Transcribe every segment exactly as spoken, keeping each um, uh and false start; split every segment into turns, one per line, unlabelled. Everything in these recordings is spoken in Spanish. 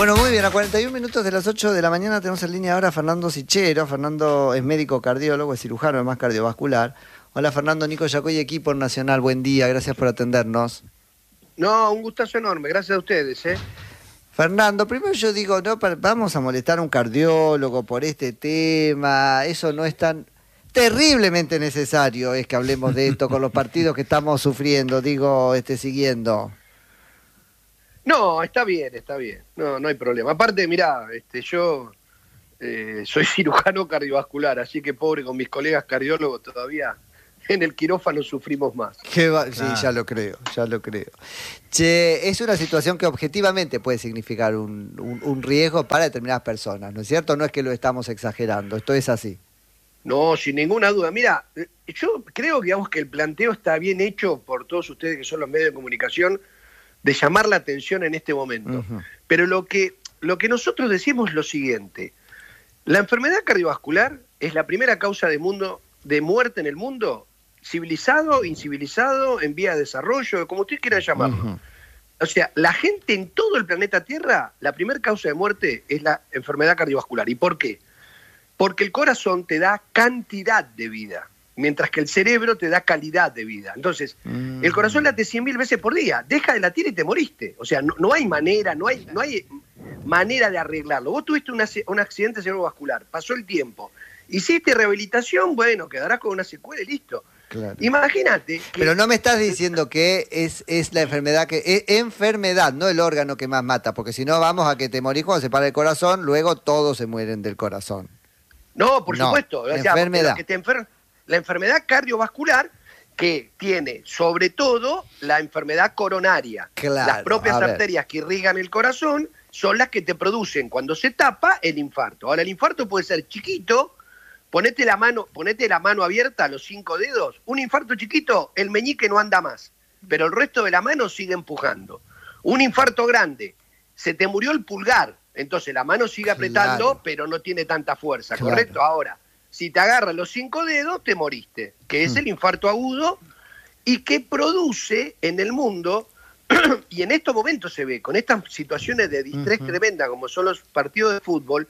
Bueno, muy bien, a cuarenta y un minutos de las ocho de la mañana tenemos en línea ahora a Fernando Sichero. Fernando es médico cardiólogo, es cirujano, además cardiovascular. Hola Fernando, Nico Yacoy, equipo nacional, buen día, gracias por atendernos.
No, un gustazo enorme, gracias a ustedes, ¿eh?
Fernando, primero yo digo, no, vamos a molestar a un cardiólogo por este tema, eso no es tan terriblemente necesario, es que hablemos de esto con los partidos que estamos sufriendo, digo, este, siguiendo.
No, está bien, está bien, no, no hay problema. Aparte, mirá, este, yo eh, soy cirujano cardiovascular, así que pobre con mis colegas cardiólogos todavía en el quirófano sufrimos más.
Qué va... Sí, ah. ya lo creo, ya lo creo. Che, es una situación que objetivamente puede significar un, un, un riesgo para determinadas personas, ¿no es cierto? No es que lo estamos exagerando, esto es así.
No, sin ninguna duda. Mira, yo creo, digamos, que el planteo está bien hecho por todos ustedes que son los medios de comunicación, de llamar la atención en este momento. Uh-huh. Pero lo que, lo que nosotros decimos es lo siguiente. La enfermedad cardiovascular es la primera causa de, mundo, de muerte en el mundo, civilizado, incivilizado, en vía de desarrollo, como usted quiera llamarlo. Uh-huh. O sea, la gente en todo el planeta Tierra, la primera causa de muerte es la enfermedad cardiovascular. ¿Y por qué? Porque el corazón te da cantidad de vida, mientras que el cerebro te da calidad de vida. Entonces, mm. el corazón late cien mil veces por día, deja de latir y te moriste. O sea, no, no hay manera, no hay, no hay manera de arreglarlo. Vos tuviste una, un accidente cerebrovascular, pasó el tiempo, hiciste rehabilitación, bueno, quedarás con una secuela y listo.
Claro.
Imagínate. Que...
Pero no me estás diciendo que es, es la enfermedad, que es enfermedad, no el órgano que más mata, porque si no vamos a que te morís cuando se para el corazón, luego todos se mueren del corazón.
No, por
no,
supuesto. O sea,
enfermedad.
Que te enfer... La enfermedad cardiovascular, que tiene sobre todo la enfermedad coronaria.
Claro,
las propias arterias que irrigan el corazón son las que te producen, cuando se tapa, el infarto. Ahora, el infarto puede ser chiquito, ponete la mano, ponete la mano abierta a los cinco dedos, un infarto chiquito, el meñique no anda más, pero el resto de la mano sigue empujando. Un infarto grande, se te murió el pulgar, entonces la mano sigue apretando, claro, pero no tiene tanta fuerza, claro, ¿correcto? Ahora, si te agarran los cinco dedos, te moriste, que es el infarto agudo y que produce en el mundo, y en estos momentos se ve, con estas situaciones de distrés uh-huh. tremenda, como son los partidos de fútbol,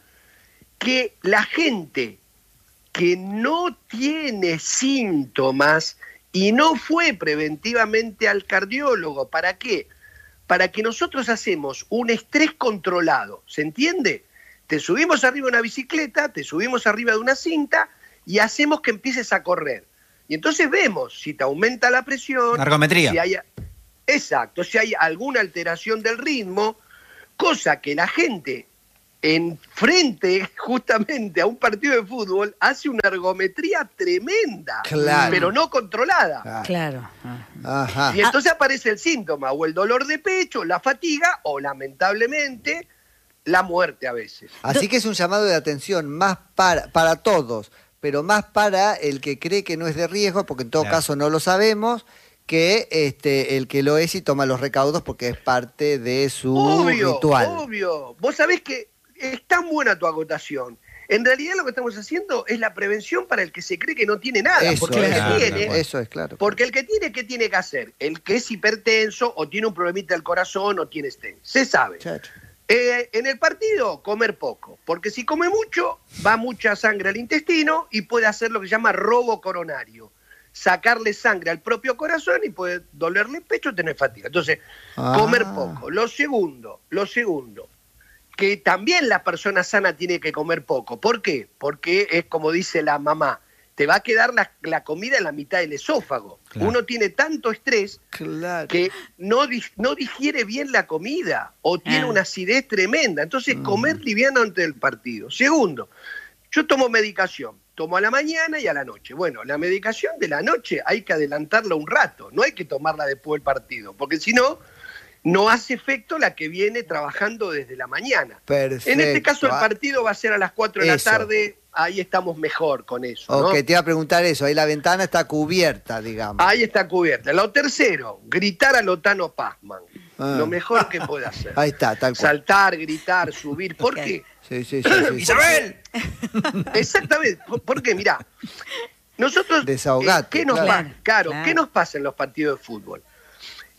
que la gente que no tiene síntomas y no fue preventivamente al cardiólogo, ¿para qué? Para que nosotros hacemos un estrés controlado, ¿se entiende? Te subimos arriba de una bicicleta, te subimos arriba de una cinta y hacemos que empieces a correr. Y entonces vemos si te aumenta la presión.
Ergometría.
Si hay, exacto, si hay alguna alteración del ritmo, cosa que la gente en frente justamente a un partido de fútbol hace una ergometría tremenda,
claro,
pero no controlada.
Claro.
Ajá. Y entonces aparece el síntoma, o el dolor de pecho, la fatiga, o lamentablemente la muerte a veces.
Así que es un llamado de atención más para, para todos, pero más para el que cree que no es de riesgo, porque en todo claro. caso no lo sabemos, que este el que lo es y toma los recaudos porque es parte de su
obvio,
ritual.
Obvio, vos sabés que es tan buena tu acotación. En realidad lo que estamos haciendo es la prevención para el que se cree que no tiene nada.
Eso,
porque
es,
el que tiene,
claro, eso es claro.
Porque el que tiene, ¿qué tiene que hacer? El que es hipertenso o tiene un problemita del corazón o tiene stent. Se sabe. Chacho. Eh, en el partido, comer poco, porque si come mucho, va mucha sangre al intestino y puede hacer lo que se llama robo coronario, sacarle sangre al propio corazón y puede dolerle el pecho y tener fatiga. Entonces, ah. comer poco. Lo segundo, lo segundo, que también la persona sana tiene que comer poco. ¿Por qué? Porque es como dice la mamá, te va a quedar la, la comida en la mitad del esófago. Claro. Uno tiene tanto estrés claro. que no, no digiere bien la comida o tiene ah. una acidez tremenda. Entonces, mm. comer liviano antes del partido. Segundo, yo tomo medicación. Tomo a la mañana y a la noche. Bueno, la medicación de la noche hay que adelantarla un rato. No hay que tomarla después del partido. Porque si no, no hace efecto la que viene trabajando desde la mañana.
Perfecto.
En este caso, el partido va a ser a las cuatro de eso. la tarde. Ahí estamos mejor con eso, ¿no?
Ok, te iba a preguntar eso. Ahí la ventana está cubierta, digamos.
Ahí está cubierta. Lo tercero, gritar a Lotano Pazman. Ah. Lo mejor que puede hacer.
Ahí está, tal cual.
Saltar, gritar, subir. ¿Por qué?
Sí, sí, sí. sí
¡Isabel!
Exactamente. Porque, mirá, nosotros...
Desahogate.
Eh, ¿qué nos
claro.
pasa? Claro, claro, ¿qué nos pasa en los partidos de fútbol?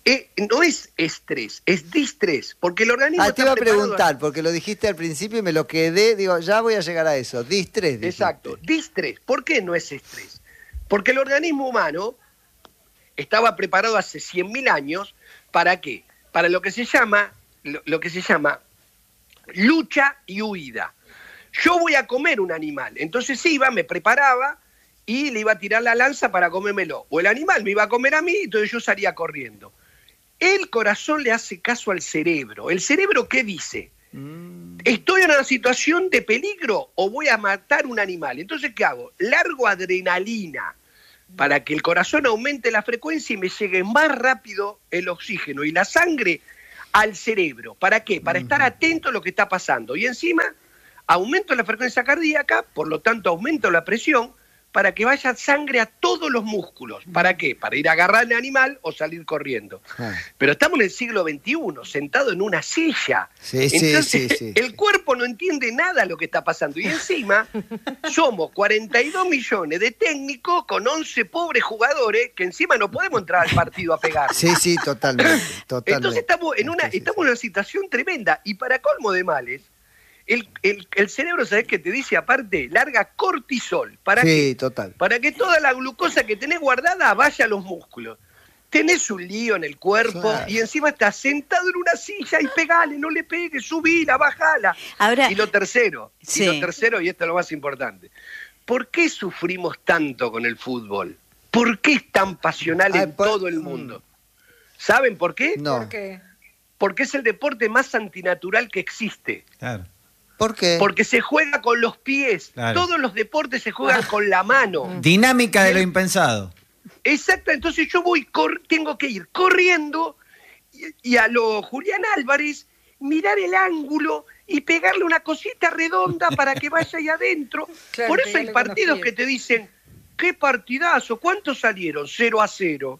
Eh, no es estrés, es distrés, porque el organismo
Ah,
está
te iba a
preparado
preguntar, porque lo dijiste al principio y me lo quedé, digo, ya voy a llegar a eso, distrés. Dijiste.
Exacto, distrés. ¿Por qué no es estrés? Porque el organismo humano estaba preparado hace cien mil años, ¿para qué? Para lo que se llama, lo, lo que se llama lucha y huida. Yo voy a comer un animal, entonces iba, me preparaba y le iba a tirar la lanza para comérmelo. O el animal me iba a comer a mí, entonces yo salía corriendo. El corazón le hace caso al cerebro. ¿El cerebro qué dice? Mm. ¿Estoy en una situación de peligro o voy a matar un animal? Entonces, ¿qué hago? Largo adrenalina para que el corazón aumente la frecuencia y me llegue más rápido el oxígeno y la sangre al cerebro. ¿Para qué? Para estar atento a lo que está pasando. Y encima aumento la frecuencia cardíaca, por lo tanto aumento la presión, para que vaya sangre a todos los músculos. ¿Para qué? Para ir a agarrar al animal o salir corriendo. Ah. Pero estamos en el siglo veintiuno, sentado en una silla.
Sí,
Entonces,
sí, sí, sí,
el
sí.
cuerpo no entiende nada de lo que está pasando. Y encima, somos cuarenta y dos millones de técnicos con once pobres jugadores que encima no podemos entrar al partido a pegar.
Sí, sí, totalmente, totalmente.
Entonces estamos en una, estamos en una situación tremenda. Y para colmo de males, El, el, el cerebro, ¿sabés qué te dice? Aparte, larga cortisol. ¿Para
sí,
qué?
Total.
Para que toda la glucosa que tenés guardada vaya a los músculos. Tenés un lío en el cuerpo, claro, y encima estás sentado en una silla y pegale, no le pegues, subila, bajala.
Ahora,
y lo tercero,
sí.
y lo tercero, y esto es lo más importante. ¿Por qué sufrimos tanto con el fútbol? ¿Por qué es tan pasional Ay, en por... todo el mundo? ¿Saben por qué?
No.
¿Por qué?
Porque es el deporte más antinatural que existe.
Claro.
¿Por qué?
Porque se juega con los pies.
Claro.
Todos los deportes se juegan ah. con la mano.
Dinámica de lo impensado.
Exacto, entonces yo voy, cor- tengo que ir corriendo y, y a lo Julián Álvarez mirar el ángulo y pegarle una cosita redonda para que vaya ahí adentro. Claro, por eso hay partidos que te dicen, qué partidazo, ¿cuántos salieron? cero a cero.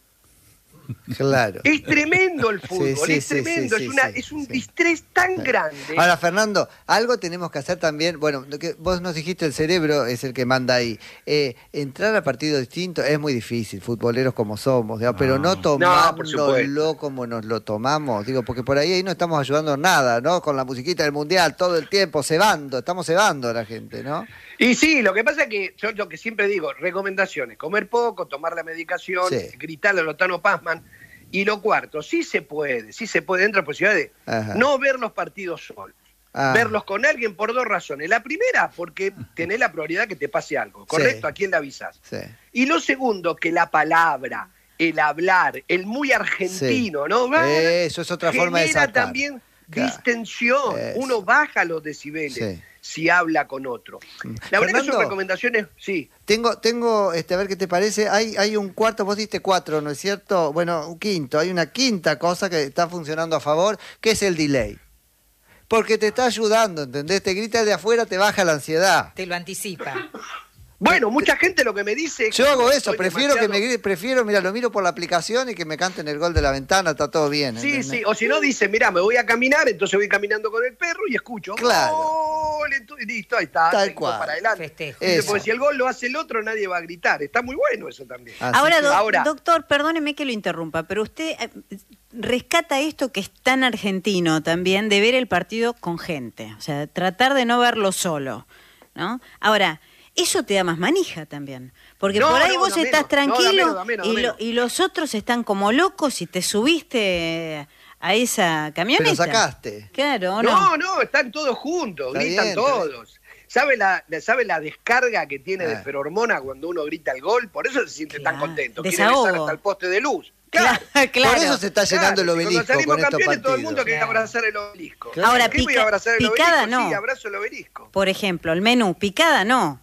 Claro.
Es tremendo el fútbol,
sí, sí,
es tremendo,
sí, sí,
es, una,
sí,
es un
sí.
distrés tan grande.
Ahora, Fernando, algo tenemos que hacer también, bueno, lo que vos nos dijiste, el cerebro es el que manda ahí. Eh, entrar a partidos distintos es muy difícil, futboleros como somos, digamos, no. pero no tomárnoslo no, como nos lo tomamos, digo, porque por ahí, ahí no estamos ayudando nada, ¿no? Con la musiquita del Mundial, todo el tiempo, cebando, estamos cebando a la gente, ¿no?
Y sí, lo que pasa es que yo lo que siempre digo, recomendaciones, comer poco, tomar la medicación, sí. gritarle a Lotano Pazman. Y lo cuarto, sí se puede, sí se puede, dentro de la posibilidad de Ajá. no ver los partidos solos, ah. verlos con alguien por dos razones. La primera, porque tenés la probabilidad que te pase algo, ¿correcto? Sí. ¿A quién le avisás? Sí. Y lo segundo, que la palabra, el hablar, el muy argentino, sí. ¿no?
Va, Eso es otra forma de sacar.
Genera también claro. distensión, Eso. uno baja los decibeles. Sí. Si habla con otro. La verdad que son recomendaciones, sí.
Tengo, tengo, este, a ver qué te parece, hay, hay un cuarto, vos diste cuatro, ¿no es cierto? Bueno, un quinto, hay una quinta cosa que está funcionando a favor, que es el delay. Porque te está ayudando, ¿entendés? Te grita de afuera, te baja la ansiedad.
Te lo anticipa.
Bueno, mucha gente lo que me dice...
Yo hago eso, prefiero demasiado... que me grite, prefiero, mira, lo miro por la aplicación y que me canten el gol de la ventana, está todo bien.
Sí,
¿entendés?
sí, o si no dice, mira, me voy a caminar, entonces voy caminando con el perro y escucho.
Claro.
¡Gol! Y listo, ahí está.
Tal cual.
Para adelante. Porque si el gol lo hace el otro, nadie va a gritar. Está muy bueno eso también.
Ahora, do- Ahora, doctor, perdóneme que lo interrumpa, pero usted eh, rescata esto que es tan argentino también, de ver el partido con gente. O sea, tratar de no verlo solo, ¿no? Ahora... Eso te da más manija también, porque no, por ahí no, vos estás menos. tranquilo no, da menos, da menos, y, lo, y los otros están como locos y te subiste a esa camioneta.
Pero sacaste.
Claro, ¿o
no?
No,
no, están todos juntos, está gritan
bien,
todos. ¿Sabe la, ¿Sabe la descarga que tiene ah. de feromona cuando uno grita el gol? Por eso se siente claro. tan contento.
Desahogo.
Quiere besar hasta el poste de luz. Claro,
claro.
Por eso se está llenando
claro.
el obelisco.
Cuando salimos
con estos
campeones,
partidos.
todo el mundo quiere claro. abrazar el obelisco.
Claro. Ahora,
¿qué
pica,
voy a abrazar el
picada
obelisco?
no.
Sí, abrazo el obelisco.
Por ejemplo, el menú, picada no.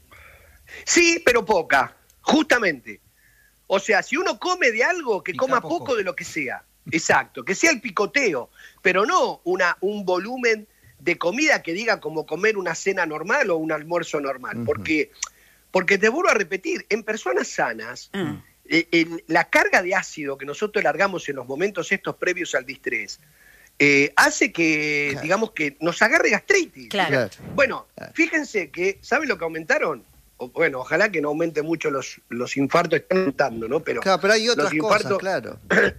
Sí, pero poca, justamente. O sea, si uno come de algo, que Pica coma poco. poco de lo que sea. Exacto, que sea el picoteo, pero no una, un volumen de comida que diga como comer una cena normal o un almuerzo normal. Uh-huh. Porque, porque te vuelvo a repetir, en personas sanas, uh-huh. eh, el, la carga de ácido que nosotros largamos en los momentos estos previos al distrés, Eh, hace que, claro. digamos, que nos agarre gastritis.
Claro.
Bueno, fíjense que, ¿saben lo que aumentaron? Bueno, ojalá que no aumente mucho los, los infartos, están aumentando, ¿no? Pero,
claro, pero hay otras
los infartos,
cosas, claro.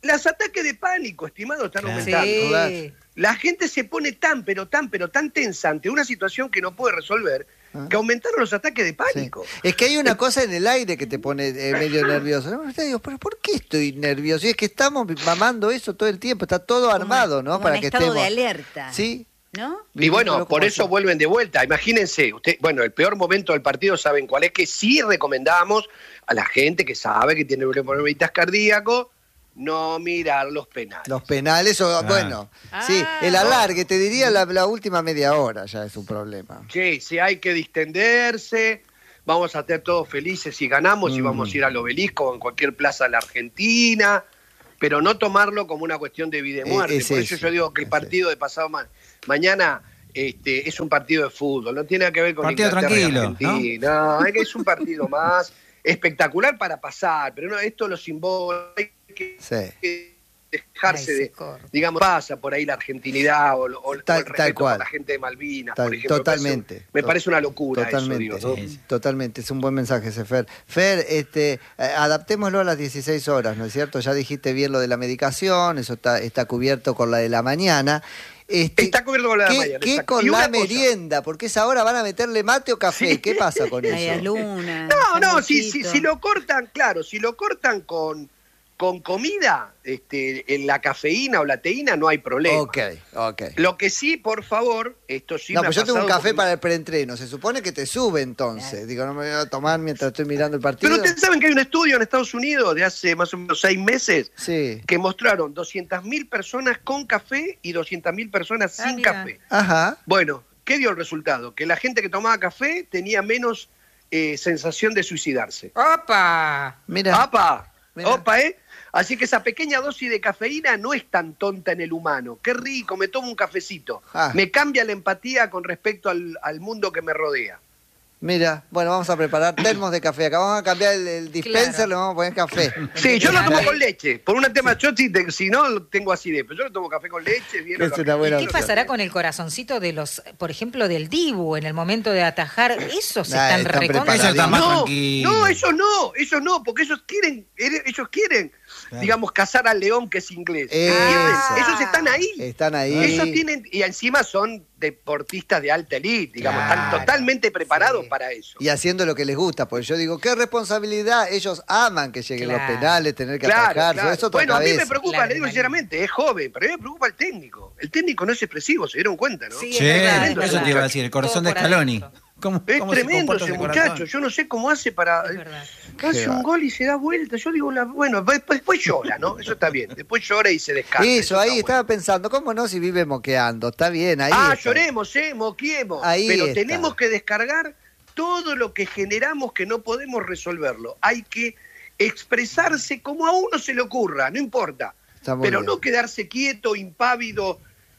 Los ataques de pánico, estimado, están
Claro.
aumentando.
Sí.
Claro.
La gente se pone tan, pero tan, pero tan tensa ante una situación que no puede resolver,
Ah.
que aumentaron los ataques de
Sí.
pánico.
Es que hay una cosa en el aire que te pone eh, medio nervioso. No, yo digo, ¿pero por qué estoy nervioso? Y es que estamos mamando eso todo el tiempo, está todo armado, ¿no?
Como
Para
en
que
estado
estemos.
de alerta.
Sí.
¿No?
Y bueno,
Viviéndolo
por
como
eso
son.
vuelven de vuelta. Imagínense, usted, bueno, el peor momento del partido, ¿saben cuál es? Que sí recomendamos a la gente que sabe que tiene problemitas cardíacos, no mirar los penales.
Los penales, o bueno, sí,
Ah,
el
no.
alargue, te diría la, la última media hora ya es un problema.
Sí, sí, hay que distenderse, vamos a estar todos felices si ganamos y
Mm.
vamos a ir al obelisco o en cualquier plaza de la Argentina, pero no tomarlo como una cuestión de vida y
Eh,
muerte.
es
Por eso
ese,
yo digo que el
es
partido de pasado ma- mañana este, es un partido de fútbol, no tiene nada que ver con
Partido
Inglaterra y
tranquilo,
Argentina. ¿no? Es que es un partido más espectacular para pasar, pero no, esto lo simbólico, hay que
Sí.
dejarse
Ay,
de,
se corta.
digamos, pasa por ahí la argentinidad o, o- o
Tal-
el
tal
respeto
cual.
por la gente de Malvinas,
Tal-
por ejemplo.
totalmente.
Me parece, me parece una locura
Totalmente,
eso, digo, ¿no?
Sí, sí.
totalmente, es un buen mensaje ese, Fer. Fer, este, eh, adaptémoslo a las dieciséis horas, ¿no es cierto? Ya dijiste bien lo de la medicación, eso está, está cubierto con la de la mañana. Este,
Está cubierto con la de
¿qué,
la mañana,
¿Qué
exacto.
con
Y una
la
cosa-
merienda? Porque esa hora van a meterle mate o café.
Sí.
¿Qué pasa con
Media
eso?
luna.
No, no, si, si,
sanguchito.
si lo cortan, claro, si lo cortan con, con comida, este, en la cafeína o la teína no hay problema.
Ok, ok.
Lo que sí, por favor, esto sí
No,
me ha
pues yo tengo un
pasado
café
porque-
para el preentreno. Se supone que te sube entonces. Digo, no me voy a tomar mientras estoy mirando el partido.
Pero ustedes saben que hay un estudio en Estados Unidos de hace más o menos seis meses
Sí.
que mostraron doscientas mil personas con café y doscientas mil personas
Ah,
sin
mira.
café.
Ajá.
Bueno, ¿qué dio el resultado? Que la gente que tomaba café tenía menos eh, sensación de suicidarse.
¡Opa!
Mira.
¡Apa!
Mira.
¡Opa, eh! Así que esa pequeña dosis de cafeína no es tan tonta en el humano. ¡Qué rico! Me tomo un cafecito.
Ah.
Me cambia la empatía con respecto al, al mundo que me rodea.
Mira, bueno, vamos a preparar termos de café. Acá vamos a cambiar el, el dispenser,
Claro.
le vamos a poner café.
Sí, yo lo
Claro.
tomo con leche. Por un tema, yo si, te- si no, tengo acidez. Pero yo lo tomo café con leche. Bien
Es una buena
¿Qué
opción.
pasará con el corazoncito de los, por ejemplo, del Dibu en el momento de atajar? Esos
Nah,
están
están
recontra.
Eso está más
No,
tranquilo.
no, ellos no, ellos no, porque ellos quieren, ellos quieren,
Claro.
digamos, cazar al león que es inglés.
Eso.
¿Entiendes? Ellos están ahí.
Están ahí.
Ellos tienen, y encima son deportistas de alta elite, digamos, están
Claro,
totalmente preparados
sí.
para eso.
Y haciendo lo que les gusta, porque yo digo, qué responsabilidad, ellos aman que lleguen
Claro.
los penales, tener que
Claro,
atajar,
claro.
eso otra
Bueno, a mí me
cabeza.
preocupa,
Claro,
le digo
claro.
sinceramente, es joven, pero a mí me preocupa el técnico. El técnico no es expresivo, se dieron cuenta, ¿no?
Sí,
Sí,
es verdad, es
eso
verdad.
te iba a decir, el corazón de
Todo por
Scaloni.
adentro.
¿Cómo,
Es
cómo se
tremendo
comporta
ese
ese
muchacho,
corazón?
yo no sé cómo hace para...
Es verdad.
Hace
Qué
un
va.
gol y se da vuelta. Yo digo, la, bueno, después, después llora, ¿no? Eso está bien. Después llora y se descansa.
Eso, ahí
está
estaba
bueno.
pensando, ¿cómo no si vive moqueando? Está bien, ahí
Ah,
está.
lloremos, eh, moquiemos.
Ahí
Pero
está.
tenemos que descargar todo lo que generamos que no podemos resolverlo. Hay que expresarse como a uno se le ocurra, no importa.
Está muy
Pero
bien.
no quedarse quieto, impávido,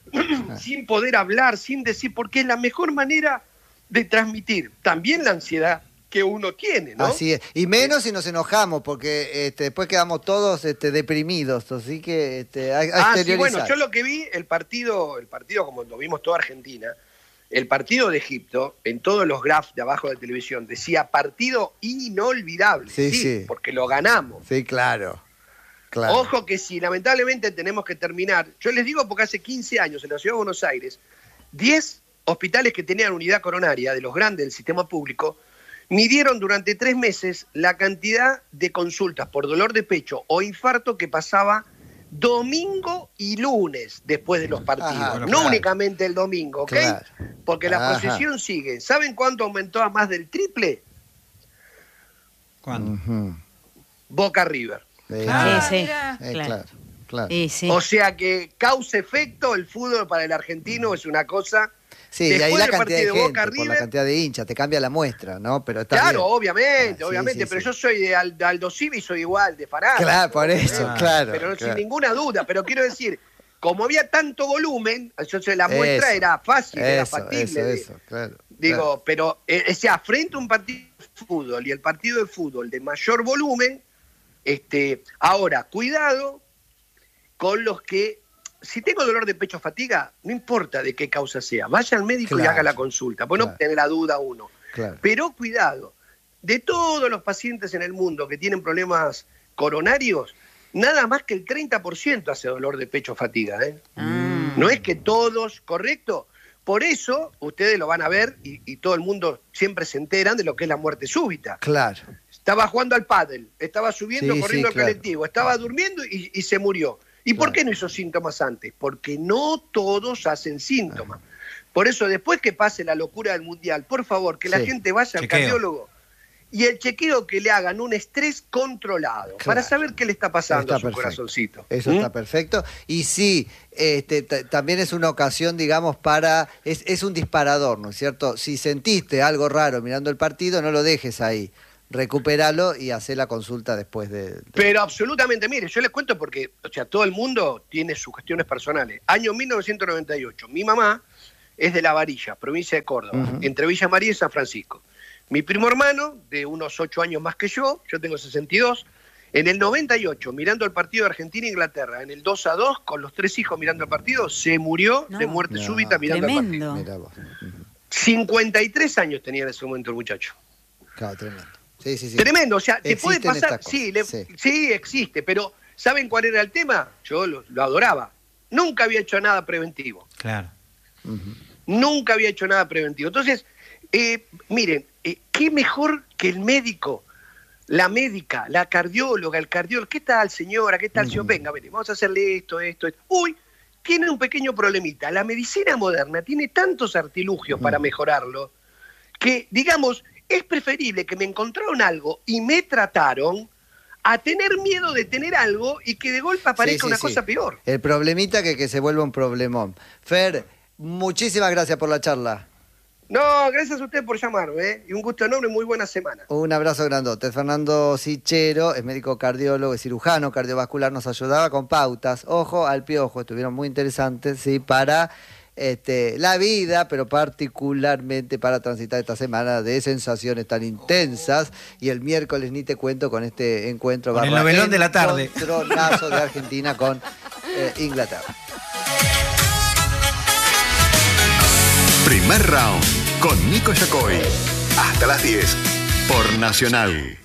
sin poder hablar, sin decir, porque es la mejor manera de transmitir también la ansiedad que uno tiene, ¿no?
Así es. Y menos si nos enojamos, porque este, después quedamos todos este, deprimidos. Así que este, hay, hay
Ah, sí,
exteriorizar.
bueno, yo lo que vi, el partido, el partido como lo vimos toda Argentina, el partido de Egipto, en todos los graphs de abajo de televisión, decía partido inolvidable,
Sí,
sí,
sí.
porque lo ganamos.
Sí, claro. claro.
Ojo que si lamentablemente tenemos que terminar, yo les digo porque hace quince años en la Ciudad de Buenos Aires, diez hospitales que tenían unidad coronaria, de los grandes del sistema público, midieron durante tres meses la cantidad de consultas por dolor de pecho o infarto que pasaba domingo y lunes después de los partidos.
Ajá,
no
claro.
únicamente el domingo, ¿ok?
Claro.
Porque la
Ajá.
procesión sigue. ¿Saben cuánto aumentó a más del triple?
¿Cuándo?
Ujú.
Boca River.
Eh,
Ah,
Sí, sí.
mira.
eh,
claro.
claro, claro.
Y sí.
O sea que causa-efecto, el fútbol para el argentino es una cosa...
Sí, y
Después
ahí la
del
cantidad de
partido de
gente,
Boca
por la
River-
cantidad de hinchas, te cambia la muestra, ¿no? Pero está
Claro,
bien.
obviamente,
Ah, sí,
obviamente,
sí,
pero
sí.
yo soy de, Al- de Aldo Civi y soy igual, de Farah.
Claro, por eso,
Ah.
claro.
Pero
claro.
sin ninguna duda, pero quiero decir, como había tanto volumen, entonces la muestra
Eso,
era fácil, era
Eso,
factible.
eso,
de-
eso, claro.
Digo,
claro.
pero, eh, o sea, frente a un partido de fútbol y el partido de fútbol de mayor volumen, este, ahora, cuidado con los que, si tengo dolor de pecho o fatiga, no importa de qué causa sea, vaya al médico y
Claro,
haga la consulta, pues
claro.
no tener la duda uno.
Claro.
Pero cuidado, de todos los pacientes en el mundo que tienen problemas coronarios, nada más que el treinta por ciento hace dolor de pecho o fatiga. ¿eh?
Ah.
No es que todos, ¿correcto? Por eso ustedes lo van a ver y, y todo el mundo siempre se enteran de lo que es la muerte súbita.
Claro.
Estaba jugando al pádel, estaba subiendo,
Sí,
corriendo
sí,
al
claro.
colectivo, estaba durmiendo y, y se murió. ¿Y por
Claro.
qué no hizo síntomas antes? Porque no todos hacen síntomas. Por eso, después que pase la locura del Mundial, por favor, que la
Sí.
gente vaya al
Chequeo.
cardiólogo y el chequeo que le hagan un estrés controlado
Claro.
para saber qué le está pasando
Está
a su
perfecto.
corazoncito.
Eso
¿Mm?
está perfecto. Y sí, este, t- también es una ocasión, digamos, para... Es, es un disparador, ¿no es cierto? Si sentiste algo raro mirando el partido, no lo dejes ahí. Recupéralo y hacé la consulta después de... de-
Pero absolutamente, mire, yo les cuento porque, o sea, todo el mundo tiene sus cuestiones personales. Año mil novecientos noventa y ocho, mi mamá es de La Varilla, provincia de Córdoba,
Ujú.
entre Villa María y San Francisco. Mi primo hermano, de unos ocho años más que yo, yo tengo sesenta y dos, en el noventa y ocho, mirando el partido de Argentina-Inglaterra, en el dos a dos, con los tres hijos mirando el partido, se murió
No.
de muerte
No.
súbita mirando el partido.
Tremendo.
Mirá vos. Ujú.
cincuenta y tres años tenía en ese momento el muchacho.
Claro, tremendo. Sí, sí, sí.
Tremendo, o sea, te puede
Existen
pasar,
estas
sí,
cosas,
le-
sí.
sí, existe, pero ¿saben cuál era el tema? Yo lo, lo adoraba. Nunca había hecho nada preventivo,
Claro.
Ujú.
nunca había hecho nada preventivo. Entonces, eh, miren, eh, qué mejor que el médico, la médica, la cardióloga, el cardiólogo, ¿qué tal señora? ¿Qué tal señor? Venga, vení, vamos a hacerle esto, esto, esto. Uy, tiene un pequeño problemita. La medicina moderna tiene tantos artilugios para mejorarlo que, digamos, es preferible que me encontraron algo y me trataron a tener miedo de tener algo y que de golpe aparezca
Sí, sí,
una
sí.
cosa peor.
El problemita que, que se vuelva un problemón. Fer, muchísimas gracias por la charla.
No, gracias a usted por llamarme, ¿eh? Y un gusto enorme, muy buena semana.
Un abrazo grandote. Fernando Sichero es médico cardiólogo, es cirujano cardiovascular, nos ayudaba con pautas. Ojo al piojo, estuvieron muy interesantes, ¿sí? Para este, la vida, pero particularmente para transitar esta semana de sensaciones tan intensas. Y el miércoles ni te cuento con este encuentro.
Con el
barra
novelón de la tarde.
encontronazo de Argentina con eh, Inglaterra.
Primer round con Nico Yacoy. Hasta las diez por Nacional.